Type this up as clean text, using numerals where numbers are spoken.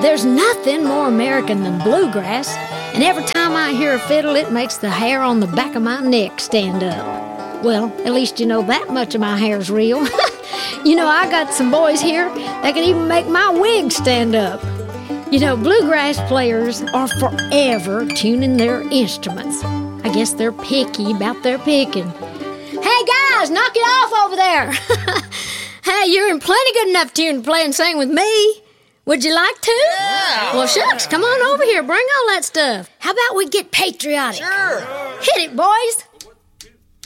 There's nothing more American than bluegrass, and every time I hear a fiddle, it makes the hair on the back of my neck stand up. Well, at least you know that much of my hair's real. You know, I got some boys here that can even make my wig stand up. You know, bluegrass players are forever tuning their instruments. I guess they're picky about their picking. Hey, guys, knock it off over there. Hey, you're in plenty good enough tune to play and sing with me. Would you like to? Yeah. Well, shucks, come on over here. Bring all that stuff. How about we get patriotic? Sure. Hit it, boys.